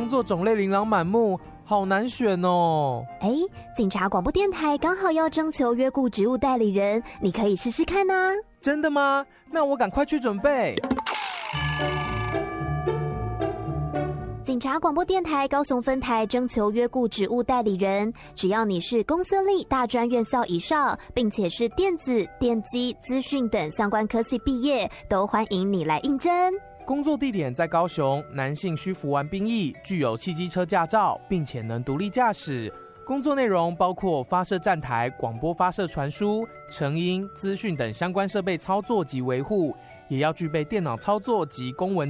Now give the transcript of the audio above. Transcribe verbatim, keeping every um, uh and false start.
工作种类琳琅满目，好难选哦。 哎，警察广播电台刚好要征求约雇职务代理人，你可以试试看啊。 真的吗？那我赶快去准备。 警察广播电台高雄分台征求约雇职务代理人，只要你是公司立大专院校以上，并且是电子、电机、资讯等相关科系毕业，都欢迎你来应征。 工作地点在高雄，男性需服完兵役，具有汽机车驾照，并且能独立驾驶。工作内容包括发射站台、广播发射传输、成音、资讯等相关设备操作及维护，也要具备电脑操作及公文